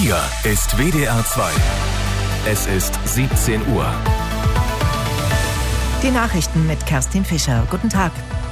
Hier ist WDR 2. Es ist 17 Uhr. Die Nachrichten mit Kerstin Fischer. Guten Tag.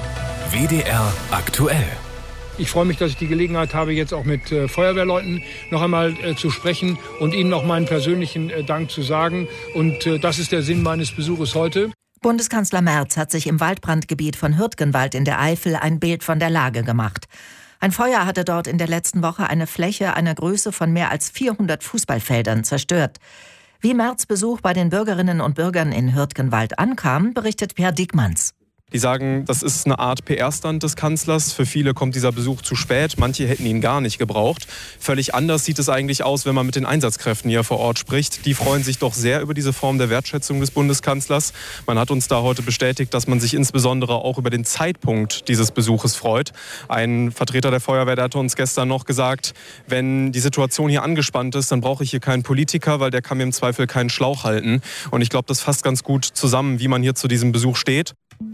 WDR aktuell. Ich freue mich, dass ich die Gelegenheit habe, jetzt auch mit Feuerwehrleuten noch einmal zu sprechen und ihnen noch meinen persönlichen Dank zu sagen. Und das ist der Sinn meines Besuches heute. Bundeskanzler Merz hat sich im Waldbrandgebiet von Hürtgenwald in der Eifel ein Bild von der Lage gemacht. Ein Feuer hatte dort in der letzten Woche eine Fläche einer Größe von mehr als 400 Fußballfeldern zerstört. Wie Merz' Besuch bei den Bürgerinnen und Bürgern in Hürtgenwald ankam, berichtet Per Diekmanns. Die sagen, das ist eine Art PR-Stunt des Kanzlers. Für viele kommt dieser Besuch zu spät. Manche hätten ihn gar nicht gebraucht. Völlig anders sieht es eigentlich aus, wenn man mit den Einsatzkräften hier vor Ort spricht. Die freuen sich doch sehr über diese Form der Wertschätzung des Bundeskanzlers. Man hat uns da heute bestätigt, dass man sich insbesondere auch über den Zeitpunkt dieses Besuches freut. Ein Vertreter der Feuerwehr, der hatte uns gestern noch gesagt, wenn die Situation hier angespannt ist, dann brauche ich hier keinen Politiker, weil der kann mir im Zweifel keinen Schlauch halten. Und ich glaube, das fasst ganz gut zusammen, wie man hier zu diesem Besuch steht.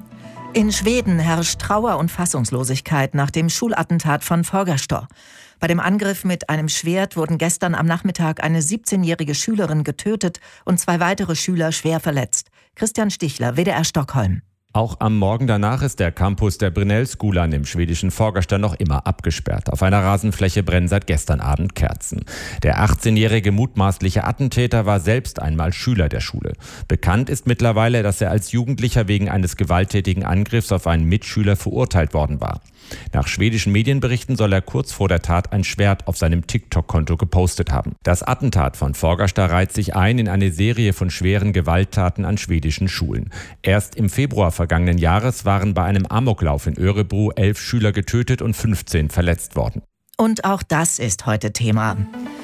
In Schweden herrscht Trauer und Fassungslosigkeit nach dem Schulattentat von Fagersta. Bei dem Angriff mit einem Schwert wurden gestern am Nachmittag eine 17-jährige Schülerin getötet und 2 weitere Schüler schwer verletzt. Christian Stichler, WDR Stockholm. Auch am Morgen danach ist der Campus der Brynäs-skolan im schwedischen Fagersta noch immer abgesperrt. Auf einer Rasenfläche brennen seit gestern Abend Kerzen. Der 18-jährige mutmaßliche Attentäter war selbst einmal Schüler der Schule. Bekannt ist mittlerweile, dass er als Jugendlicher wegen eines gewalttätigen Angriffs auf einen Mitschüler verurteilt worden war. Nach schwedischen Medienberichten soll er kurz vor der Tat ein Schwert auf seinem TikTok-Konto gepostet haben. Das Attentat von Fagersta reiht sich ein in eine Serie von schweren Gewalttaten an schwedischen Schulen. Erst im Februar vergangenen Jahres waren bei einem Amoklauf in Örebro 11 Schüler getötet und 15 verletzt worden. Und auch das ist heute Thema.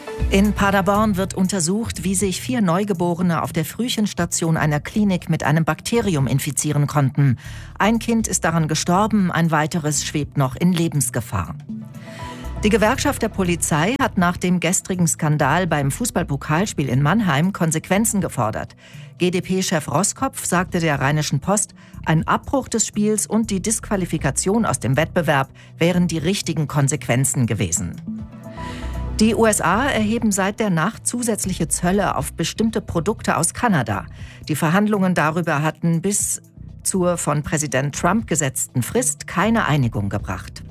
In Paderborn wird untersucht, wie sich 4 Neugeborene auf der Frühchenstation einer Klinik mit einem Bakterium infizieren konnten. Ein Kind ist daran gestorben, ein weiteres schwebt noch in Lebensgefahr. Die Gewerkschaft der Polizei hat nach dem gestrigen Skandal beim Fußballpokalspiel in Mannheim Konsequenzen gefordert. GdP-Chef Roskopf sagte der Rheinischen Post, ein Abbruch des Spiels und die Disqualifikation aus dem Wettbewerb wären die richtigen Konsequenzen gewesen. Die USA erheben seit der Nacht zusätzliche Zölle auf bestimmte Produkte aus Kanada. Die Verhandlungen darüber hatten bis zur von Präsident Trump gesetzten Frist keine Einigung gebracht.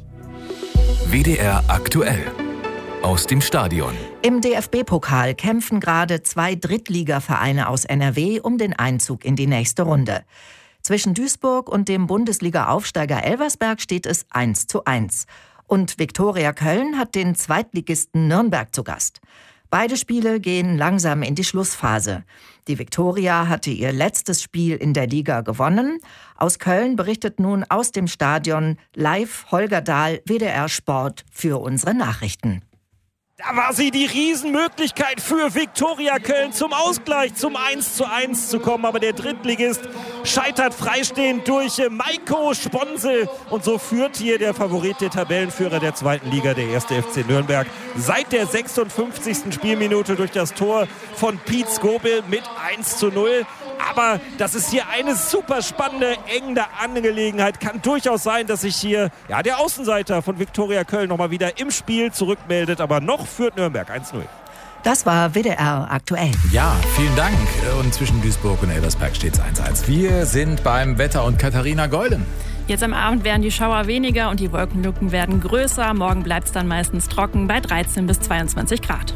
WDR aktuell. Aus dem Stadion. Im DFB-Pokal kämpfen gerade 2 Drittligavereine aus NRW um den Einzug in die nächste Runde. Zwischen Duisburg und dem Bundesliga-Aufsteiger Elversberg steht es 1:1. Und Viktoria Köln hat den Zweitligisten Nürnberg zu Gast. Beide Spiele gehen langsam in die Schlussphase. Die Viktoria hatte ihr letztes Spiel in der Liga gewonnen. Aus Köln berichtet nun aus dem Stadion live Holger Dahl, WDR Sport, für unsere Nachrichten. Da war sie, die Riesenmöglichkeit für Viktoria Köln zum Ausgleich, zum 1:1 zu kommen. Aber der Drittligist scheitert freistehend durch Maiko Sponsel. Und so führt hier der Favorit, der Tabellenführer der 2. Liga, der 1. FC Nürnberg, seit der 56. Spielminute durch das Tor von Piet Skobel mit 1:0. Aber das ist hier eine super spannende, enge Angelegenheit. Kann durchaus sein, dass sich hier der Außenseiter von Viktoria Köln nochmal wieder im Spiel zurückmeldet. Aber noch führt Nürnberg 1:0. Das war WDR aktuell. Ja, vielen Dank. Und zwischen Duisburg und Elversberg steht es 1:1. Wir sind beim Wetter und Katharina Golden. Jetzt am Abend werden die Schauer weniger und die Wolkenlücken werden größer. Morgen bleibt es dann meistens trocken bei 13 bis 22 Grad.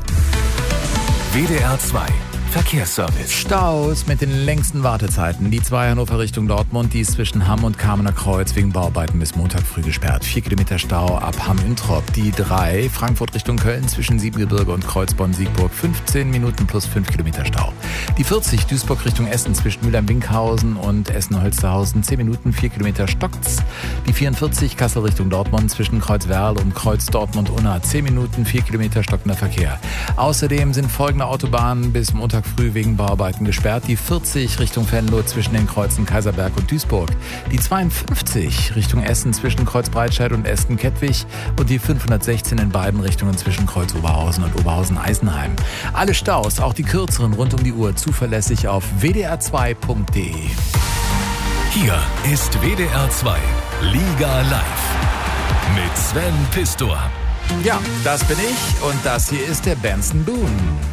WDR 2. Verkehrsservice. Staus mit den längsten Wartezeiten. Die 2 Hannover Richtung Dortmund, die ist zwischen Hamm und Kamener Kreuz wegen Bauarbeiten bis Montag früh gesperrt. 4 Kilometer Stau ab Hamm-Introp. Die 3 Frankfurt Richtung Köln zwischen Siebengebirge und Kreuzborn-Siegburg. 15 Minuten plus 5 Kilometer Stau. Die 40 Duisburg Richtung Essen zwischen Mülheim-Winkhausen und Essen-Holsterhausen. 10 Minuten, 4 Kilometer stockt's. Die 44 Kassel Richtung Dortmund zwischen Kreuzwerl und Kreuz Dortmund-Unna. 10 Minuten, 4 Kilometer stockender Verkehr. Außerdem sind folgende Autobahnen bis Montag früh wegen Bauarbeiten gesperrt. Die 40 Richtung Venlo zwischen den Kreuzen Kaiserberg und Duisburg. Die 52 Richtung Essen zwischen Kreuz Breitscheid und Esten-Kettwig. Und die 516 in beiden Richtungen zwischen Kreuz Oberhausen und Oberhausen-Eisenheim. Alle Staus, auch die kürzeren rund um die Uhr, zuverlässig auf wdr2.de. Hier ist WDR 2 Liga Live mit Sven Pistor. Ja, das bin ich und das hier ist der Benson Boone.